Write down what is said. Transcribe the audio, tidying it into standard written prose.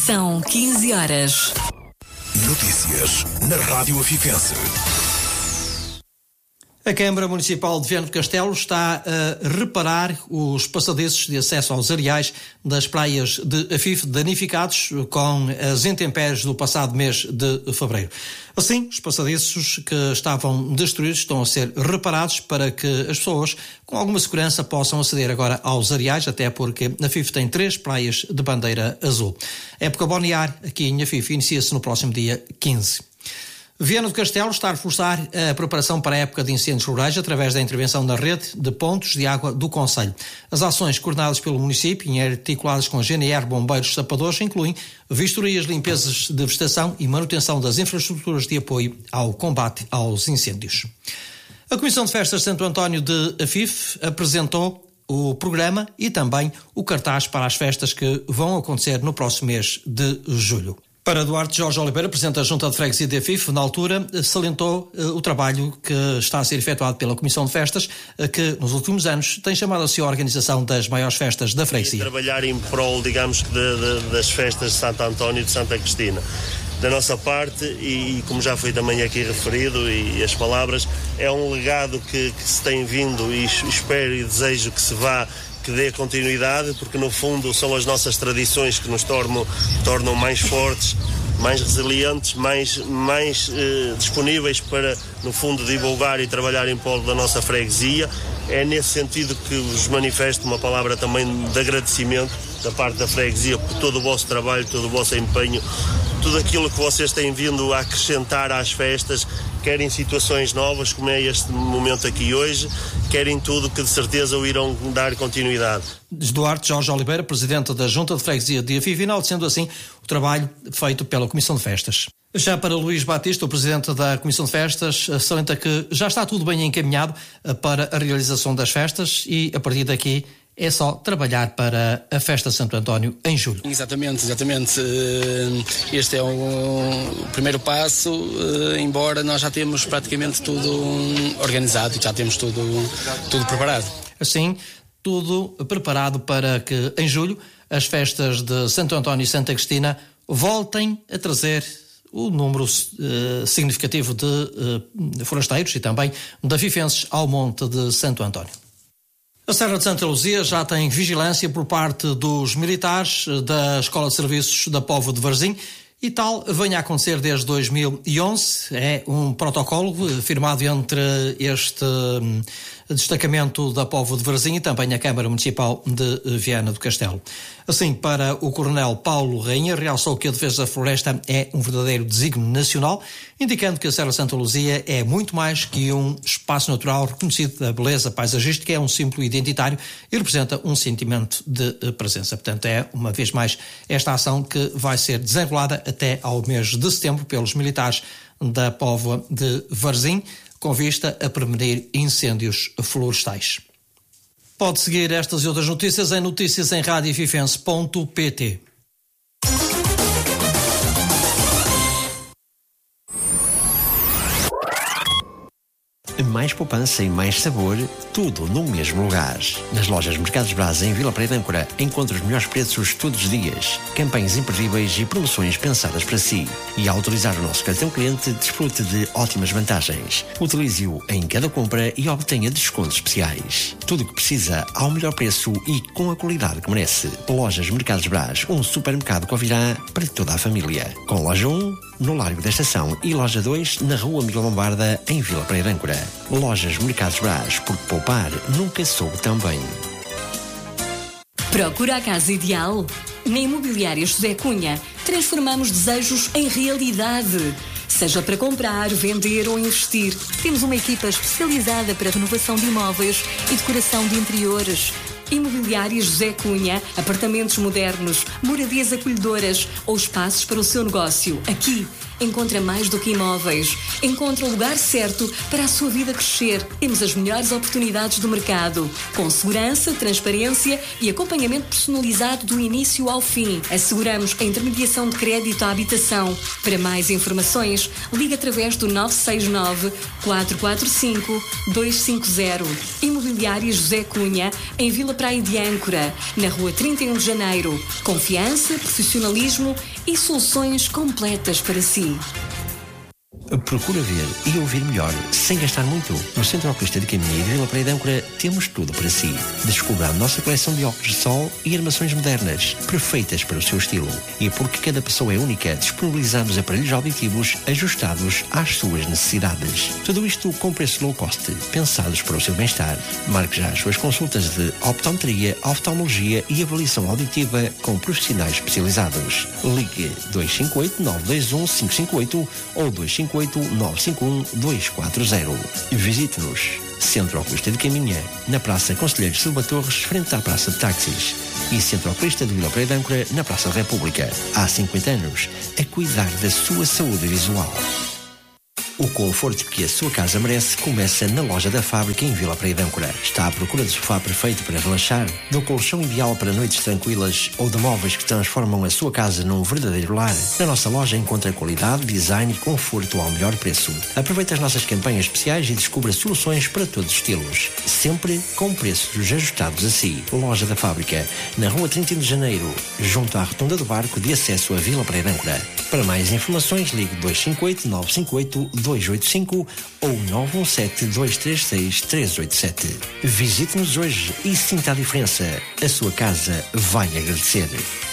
São 15 horas. Notícias na Rádio Afifense. A Câmara Municipal de Viana do Castelo está a reparar os passadiços de acesso aos areais das praias de Afife danificados com as intempéries do passado mês de fevereiro. Assim, os passadiços que estavam destruídos estão a ser reparados para que as pessoas com alguma segurança possam aceder agora aos areais, até porque Afife tem 3 praias de bandeira azul. A época balnear aqui em Afife inicia-se no próximo dia 15. Viana do Castelo está a reforçar a preparação para a época de incêndios rurais através da intervenção na rede de pontos de água do concelho. As ações coordenadas pelo município e articuladas com a GNR, bombeiros e sapadores incluem vistorias, limpezas de vegetação e manutenção das infraestruturas de apoio ao combate aos incêndios. A Comissão de Festas de Santo António de Afife apresentou o programa e também o cartaz para as festas que vão acontecer no próximo mês de julho. Para Duarte Jorge Oliveira, Presidente da Junta de Freguesia de Afife, na altura salientou o trabalho que está a ser efetuado pela Comissão de Festas, que nos últimos anos tem chamado a si a organização das maiores festas da freguesia. Trabalhar em prol, digamos, das festas de Santo António e de Santa Cristina. Da nossa parte, e como já foi também aqui referido, e as palavras, é um legado que se tem vindo e espero e desejo que dê continuidade, porque no fundo são as nossas tradições que nos tornam mais fortes, mais resilientes, mais disponíveis para, no fundo, divulgar e trabalhar em prol da nossa freguesia. É nesse sentido que vos manifesto uma palavra também de agradecimento da parte da freguesia por todo o vosso trabalho, todo o vosso empenho, tudo aquilo que vocês têm vindo a acrescentar às festas, quer em situações novas, como é este momento aqui hoje, quer em tudo que de certeza o irão dar continuidade. Duarte Jorge Oliveira, Presidente da Junta de Freguesia de Afife, enaltecendo assim o trabalho feito pela Comissão de Festas. Já para Luís Batista, o Presidente da Comissão de Festas, salienta que já está tudo bem encaminhado para a realização das festas e, a partir daqui, é só trabalhar para a Festa de Santo António em julho. Exatamente. Este é o primeiro passo, embora nós já temos praticamente tudo organizado, já temos tudo preparado. Assim, tudo preparado para que em julho as festas de Santo António e Santa Cristina voltem a trazer o número significativo de forasteiros e também de afifenses ao Monte de Santo António. A Serra de Santa Luzia já tem vigilância por parte dos militares da Escola de Serviços da Póvoa de Varzim e tal vem a acontecer desde 2011. É um protocolo firmado entre este destacamento da Póvoa de Varzim e também a Câmara Municipal de Viana do Castelo. Assim, para o Coronel Paulo Rainha, realçou que a defesa da floresta é um verdadeiro desígnio nacional, indicando que a Serra de Santa Luzia é muito mais que um espaço natural reconhecido da beleza paisagística, é um símbolo identitário e representa um sentimento de presença. Portanto, é, uma vez mais, esta ação que vai ser desenrolada até ao mês de setembro pelos militares da Póvoa de Varzim, com vista a prevenir incêndios florestais. Pode seguir estas e outras notícias em noticiasemradiofifense.pt. Mais poupança e mais sabor, tudo no mesmo lugar. Nas lojas Mercados Brás em Vila Praia de Âncora, encontra os melhores preços todos os dias, campanhas imperdíveis e promoções pensadas para si. E ao utilizar o nosso cartão cliente, desfrute de ótimas vantagens. Utilize-o em cada compra e obtenha descontos especiais. Tudo o que precisa ao melhor preço e com a qualidade que merece. Lojas Mercados Brás, um supermercado que ouvirá para toda a família. Com loja 1, no Largo da Estação, e loja 2, na Rua Miguel Lombarda, em Vila Praia de Âncora. Lojas Mercados Brás, porque poupar nunca soube tão bem. Procura a casa ideal? Na Imobiliária José Cunha, transformamos desejos em realidade. Seja para comprar, vender ou investir, temos uma equipa especializada para renovação de imóveis e decoração de interiores. Imobiliária José Cunha, apartamentos modernos, moradias acolhedoras ou espaços para o seu negócio. Aqui, encontra mais do que imóveis. Encontra o lugar certo para a sua vida crescer. Temos as melhores oportunidades do mercado, com segurança, transparência e acompanhamento personalizado do início ao fim. Asseguramos a intermediação de crédito à habitação. Para mais informações, ligue através do 969 445 250. Imobiliária José Cunha, em Vila Praia de Âncora, na Rua 31 de Janeiro. Confiança, profissionalismo e soluções completas para si. Procura ver e ouvir melhor, sem gastar muito. No Centro Oculista de Caminha e de Vila Praia de Âncora temos tudo para si. Descubra a nossa coleção de óculos de sol e armações modernas, perfeitas para o seu estilo. E porque cada pessoa é única, disponibilizamos aparelhos auditivos ajustados às suas necessidades. Tudo isto com preço low cost, pensados para o seu bem-estar. Marque já as suas consultas de optometria, oftalmologia e avaliação auditiva com profissionais especializados. Ligue 258-921-558 ou 258-951-240. Visite-nos. Centro Oculista de Caminha, na Praça Conselheiro Silva Torres, frente à Praça de Táxis. E Centro Oculista de Vila Praia de Âncora, na Praça da República. Há 50 anos, a cuidar da sua saúde visual. O conforto que a sua casa merece começa na Loja da Fábrica em Vila Praia de Âncora. Está à procura de sofá perfeito para relaxar, do colchão ideal para noites tranquilas ou de móveis que transformam a sua casa num verdadeiro lar? Na nossa loja encontra qualidade, design e conforto ao melhor preço. Aproveite as nossas campanhas especiais e descubra soluções para todos os estilos. Sempre com preços ajustados a si. Loja da Fábrica, na Rua 31 de Janeiro, junto à Rotunda do Barco de acesso à Vila Praia de Âncora. Para mais informações, ligue 258-958-285 ou 917-236-387. Visite-nos hoje e sinta a diferença. A sua casa vai agradecer.